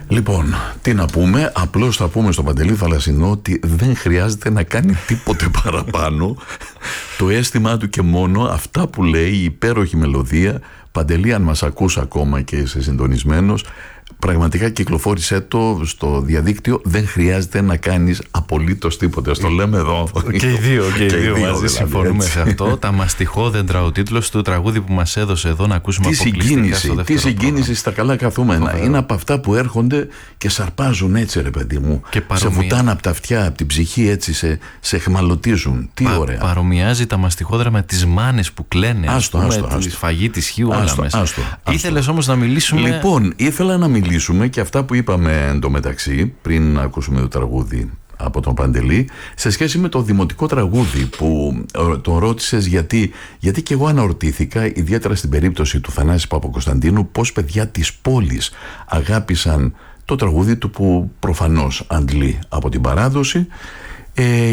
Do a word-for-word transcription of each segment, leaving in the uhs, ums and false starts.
Λοιπόν, τι να πούμε, απλώς θα πούμε στον Παντελή Θαλασσινό ότι δεν χρειάζεται να κάνει τίποτε παραπάνω. Το αίσθημά του και μόνο, αυτά που λέει, η υπέροχη μελωδία. Παντελή, αν μας ακούς ακόμα και είσαι συντονισμένος, πραγματικά κυκλοφόρησέ το στο διαδίκτυο. Δεν χρειάζεται να κάνεις απολύτως τίποτε. Στο λέμε εδώ. Και οι δύο, και οι δύο, δύο μαζί δηλαδή, συμφωνούμε έτσι. σε αυτό. Τα μαστιχόδεντρα, ο τίτλος του τραγούδι που μας έδωσε εδώ να ακούσουμε τι αποκλειστικά συγκίνηση, στο δεύτερο τι συγκίνηση στα καλά καθούμενα. Φοβερό. Είναι από αυτά που έρχονται και σαρπάζουν έτσι, ρε παιδί μου. Και σε βουτάνε από τα αυτιά, από την ψυχή, έτσι σε, σε εχμαλωτίζουν. Τι Πα, ωραία. Παρομοιάζει τα μαστιχόδεντρα με τις μάνες που κλαίνε. Άστο, πούμε, άστο, τη άστο. σφαγή της χείου, όλα Άστο, μέσα. άστο, άστο. Ήθελες όμως να μιλήσουμε. Λοιπόν, ήθελα να μιλήσουμε και αυτά που είπαμε εντωμεταξύ, πριν ακούσουμε το τραγούδι από τον Παντελή, σε σχέση με το δημοτικό τραγούδι που τον ρώτησες γιατί, γιατί και εγώ αναρωτήθηκα, ιδιαίτερα στην περίπτωση του Θανάση Παπακοσταντίνου, πώς παιδιά της πόλης αγάπησαν το τραγούδι του που προφανώς αντλεί από την παράδοση, ε,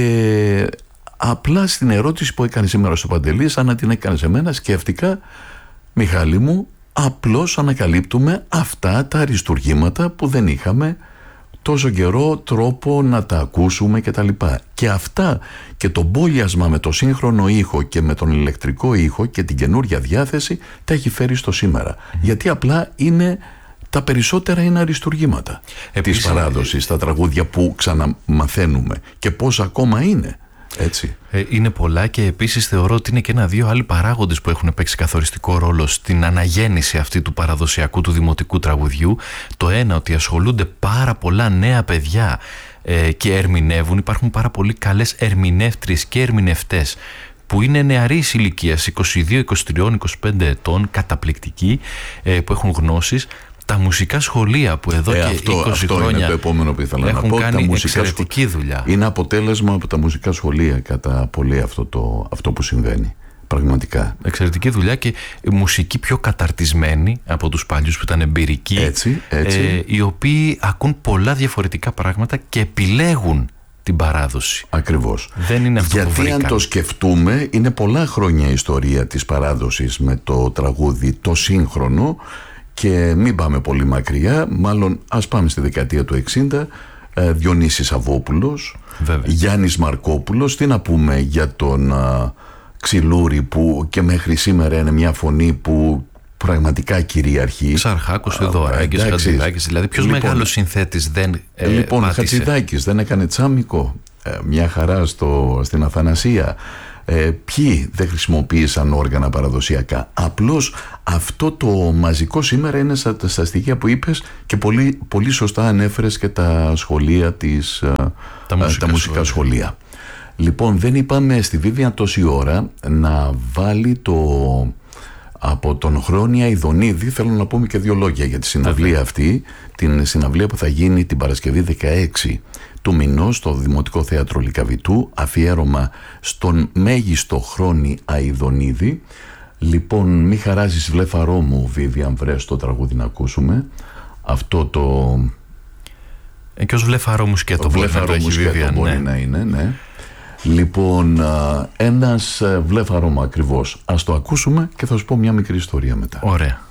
και απλά στην ερώτηση που έκανε σήμερα στο Παντελή, σαν να την έκανε σε μένα, σκέφτηκα, Μιχάλη μου, απλώς ανακαλύπτουμε αυτά τα αριστουργήματα που δεν είχαμε τόσο καιρό τρόπο να τα ακούσουμε και τα λοιπά. Και αυτά και το μπόλιασμα με το σύγχρονο ήχο και με τον ηλεκτρικό ήχο και την καινούρια διάθεση τα έχει φέρει στο σήμερα. Mm. Γιατί απλά είναι, τα περισσότερα είναι αριστουργήματα Επίσης, της παράδοσης, τα τραγούδια που ξαναμαθαίνουμε και πώς ακόμα είναι. Έτσι. Ε, είναι πολλά και επίσης θεωρώ ότι είναι και ένα-δύο άλλοι παράγοντες που έχουν παίξει καθοριστικό ρόλο στην αναγέννηση αυτή του παραδοσιακού του δημοτικού τραγουδιού. Το ένα, ότι ασχολούνται πάρα πολλά νέα παιδιά ε, και ερμηνεύουν. Υπάρχουν πάρα πολύ καλές ερμηνεύτριες και ερμηνευτές που είναι νεαρής ηλικίας, είκοσι δύο, είκοσι τρία, είκοσι πέντε ετών, καταπληκτικοί, ε, που έχουν γνώσεις. Τα μουσικά σχολεία που εδώ ε, και αυτό, είκοσι αυτό χρόνια είναι το επόμενο που ήθελα έχουν να πω. κάνει τα μουσικά εξαιρετική σχολεία δουλειά. Είναι αποτέλεσμα από τα μουσικά σχολεία κατά πολύ αυτό, το, αυτό που συμβαίνει. Πραγματικά. Εξαιρετική δουλειά και μουσική πιο καταρτισμένη από τους παλιούς που ήταν εμπειρικοί. Έτσι, έτσι. Ε, οι οποίοι ακούν πολλά διαφορετικά πράγματα και επιλέγουν την παράδοση. Ακριβώς. Δεν είναι αυτό Γιατί που βρήκαν. αν το σκεφτούμε, είναι πολλά χρόνια η ιστορία της παράδοσης με το τραγούδι το σύγχρονο. Και μην πάμε πολύ μακριά, μάλλον ας πάμε στη δεκαετία του εξήντα, ε, Διονύσης Αββόπουλος, Βέβαια. Γιάννης Μαρκόπουλος, τι να πούμε για τον α, Ξυλούρη που και μέχρι σήμερα είναι μια φωνή που πραγματικά κυριαρχεί. Ξαρχάκος, Θεοδωράκης, Χατζηδάκης, δηλαδή ποιος λοιπόν, μεγάλος συνθέτης δεν ε, Λοιπόν, πάτησε. Χατζηδάκης δεν έκανε τσάμικο, ε, μια χαρά στο, στην Αθανασία. Ε, ποιοι δεν χρησιμοποίησαν όργανα παραδοσιακά. Απλώς αυτό το μαζικό σήμερα είναι στα, στα στοιχεία που είπες και πολύ, πολύ σωστά ανέφερες και τα σχολεία της, τα μουσικά, τα μουσικά σχολεία. Λοιπόν, δεν είπαμε στη Βίβια τόση ώρα να βάλει το από τον Χρόνια Ιδονίδη. Θέλω να πούμε και δύο λόγια για τη συναυλία αυτή, την συναυλία που θα γίνει την Παρασκευή δεκαέξι του μηνός στο Δημοτικό Θέατρο Λυκαβητού, αφιέρωμα στον μέγιστο Χρόνη Αηδονίδη. Λοιπόν, μη χαράζεις βλέφαρό μου, Βίβιαν, βρες το τραγούδι να ακούσουμε. Αυτό το... Ε, και ως βλέφαρό μου σκέτο μπορεί να το έχει, Βίβιαν, μπορεί ναι. να είναι, ναι. Λοιπόν, ένας βλέφαρο μου ακριβώς. Ας το ακούσουμε και θα σου πω μια μικρή ιστορία μετά. Ωραία.